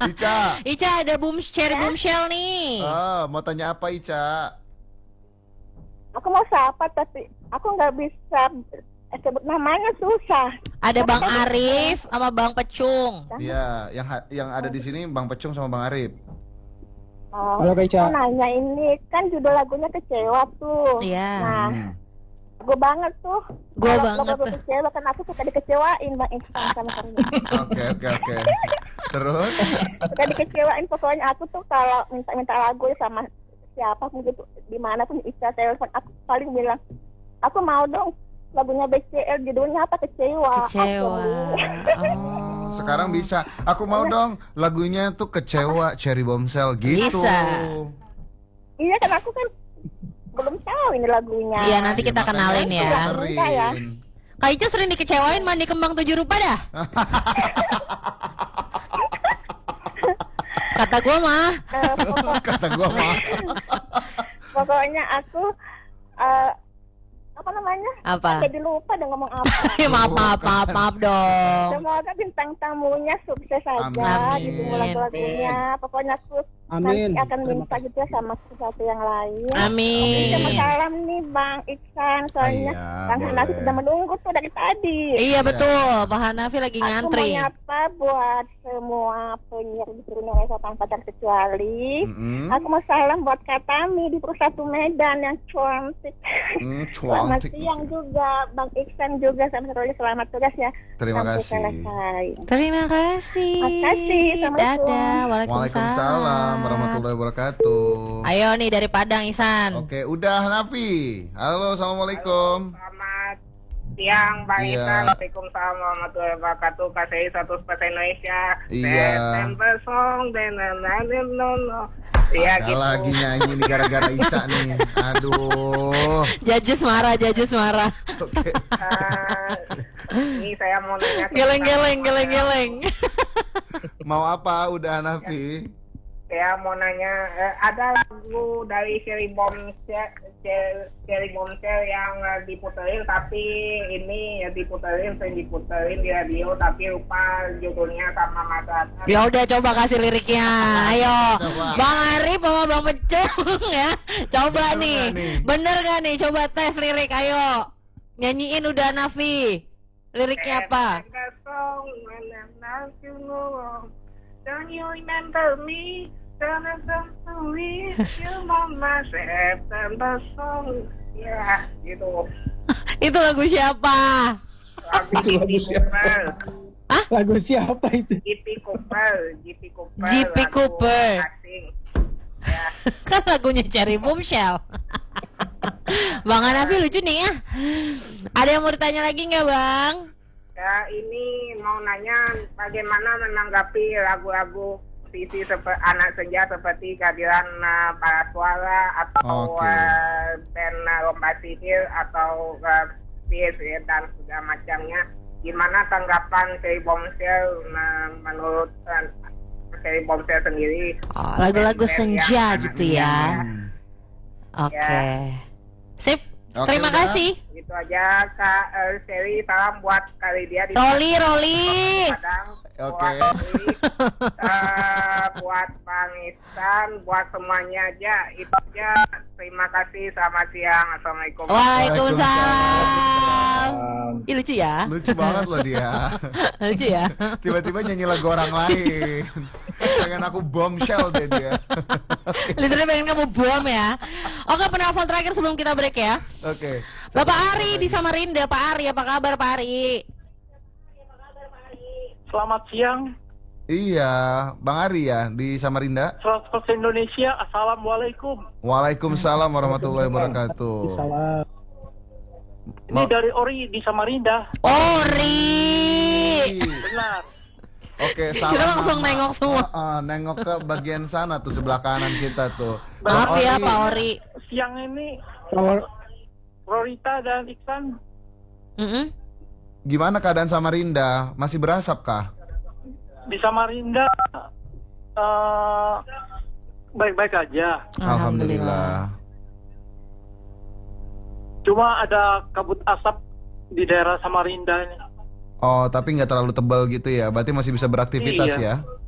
Ica ada cherry boomshell nih. Mau tanya apa Ica? Aku mau sapa tapi aku nggak bisa sebut namanya, susah. Ada Bang Arif sama Bang Pecung. Iya, yang ada di sini Bang Pecung sama Bang Arif. Halo Kak Ica. Nanya ini kan judul lagunya Kecewa tuh. Iya. Nah, gue banget tuh. Gue Kalau banget lagu kecewa kan aku suka dikecewain Bang Iksan sama Karina. Oke. Terus? Suka dikecewain, pokoknya aku tuh kalau minta lagu sama siapa pun gitu, dimanapun bisa telepon aku paling bilang, aku mau dong lagunya BCL, judulnya apa, Kecewa. Sekarang bisa. Aku mau dong lagunya tuh Kecewa Cherry Bombshell gitu. Bisa. Iya kan aku kan belum tahu ini lagunya. Iya, nanti kita kenalin ya. Kak Ica sering dikecewain mandi kembang 7 rupa dah. Kata gua mah. Pokoknya aku apa namanya? Apa? Jadi lupa udah ngomong apa. Ya, maaf dong. Semoga bintang tamunya sukses saja gitu lagu-lagunya. Pokoknya aku nanti akan minta gitu ya sama sesuatu yang lain. Amin. Terima salam nih Bang Iksan, soalnya Bang Hanafi sudah menunggu tuh dari tadi. Iya betul, Pak Hanafi lagi ngantri. Aku mau nyapa buat semua penyiar di seluruh Indonesia tanpa terkecuali. Aku mau salam buat Katami di Persatu Medan yang cantik. Selamat siang juga Bang Iksan juga, sama selamat tugas ya. Terima kasih. Terima kasih. Assalamualaikum. Dadah. Waalaikumsalam warahmatullahi wabarakatuh. Ayo nih dari Padang, Ihsan. Oke, udah Hanafi. Halo, assalamualaikum. Selamat siang, Bang Iksan. Waalaikumsalam warahmatullahi wabarakatuh. KCI 100% Indonesia. September song, iya ada gitu. lagi nyanyi nih gara-gara Ica nih. Aduh. Judges marah. Oke. Ini saya mau nanya. Geleng. Mau apa? Udah Hanafi. Saya mau nanya, ada lagu dari Cherry Bombshell yang diputerin, tapi ini ya sering diputerin di radio, tapi lupa judulnya sama masyarakat. Ya udah, coba kasih liriknya. Ayo, Bang Arif sama Bang Pecung ya. Coba nih, bener gak nih? Coba tes lirik, ayo. Nyanyiin udah Nafi. Liriknya apa? Don't you remember me? You mama September song. Ya, gitu. Itu lagu siapa? Lagu siapa? Hah? Lagu siapa itu? GP Cooper. Ya. Kan lagunya Cherry Bombshell. Bang Hanafi lucu nih ya. Ada yang mau ditanya lagi nggak Bang? Ya, ini mau nanya bagaimana menanggapi lagu-lagu sisi anak senja seperti kehadiran para suara atau band lomba sihir atau PS dan segala macamnya. Gimana tanggapan Cherry Bombshell menurut Cherry Bombshell sendiri? Lagu-lagu senja gitu ya. Oke. Sip. Terima kasih. Itu aja Kak Sherry, salam buat kali dia di Roli. Oke. Buat Bang Iksan, buat semuanya aja. Itu aja. Terima kasih. Selamat siang. Assalamualaikum. Waalaikumsalam. Ih, lucu ya? Lucu banget loh dia. Lucu ya? Tiba-tiba nyanyi lagu orang lain. Pengen aku bombshell deh dia. Literally pengen kamu bom ya. Oke, penelpon terakhir sebelum kita break ya. Oke. Bapak Ari di Samarinda. Pak Ari, apa kabar Pak Ari? Selamat siang. Iya, Bang Ari ya di Samarinda. 100% Indonesia. Assalamualaikum. Waalaikumsalam warahmatullahi wabarakatuh. Salam. Ini dari Ori di Samarinda. Ori. Benar. Oke, salam. Kita langsung nengok semua. Nengok ke bagian sana tuh, sebelah kanan kita tuh. Maaf ya Pak Ori. Siang ini Rorita dan Iksan. Gimana keadaan Samarinda? Masih berasap kah? Di Samarinda baik-baik aja. Alhamdulillah. Cuma ada kabut asap di daerah Samarinda ini. Oh, tapi nggak terlalu tebal gitu ya? Berarti masih bisa beraktivitas ya?